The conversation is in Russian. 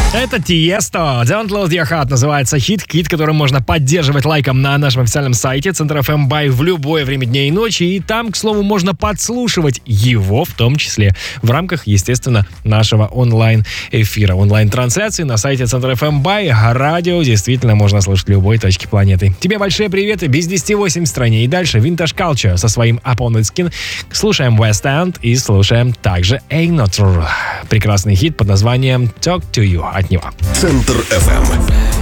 Это Тиесто. Don't Lose Your Heart называется хит, который можно поддерживать лайком на нашем официальном сайте Центр FM by в любое время дня и ночи. И там, к слову, можно подслушивать его, в том числе в рамках, естественно, нашего онлайн-эфира, онлайн-трансляции на сайте Центр FM by. Радио действительно можно слушать в любой точке планеты. Тебе большие приветы. Без 10:08 в стране. И дальше Vintage Culture со своим Up On It Skin. Слушаем West End и слушаем также Einotr. Прекрасный хит под названием Talk To You от него. Центр FM.